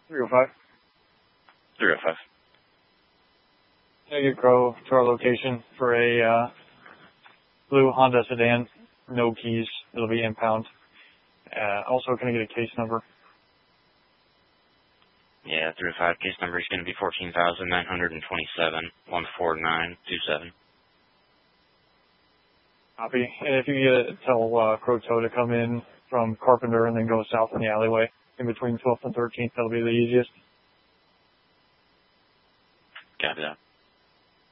305. 305. Negative, go to our location for a blue Honda sedan, no keys. It'll be impound. Also, can I get a case number? Yeah, 305. Case number is going to be 14,927 14927. Copy. And if you get tell Croteau to come in from Carpenter and then go south in the alleyway in between 12th and 13th, that'll be the easiest. Copy that.